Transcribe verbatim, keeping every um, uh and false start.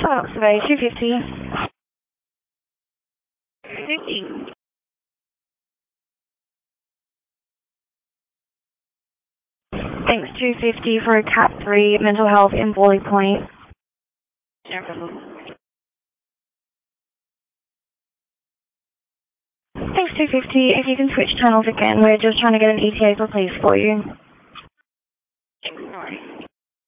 South Survey two fifty. fifty. Thanks, two fifty for a cat three mental health in Wally Point. No problem. Thanks, two fifty. If you can switch channels again, we're just trying to get an E T A for police for you.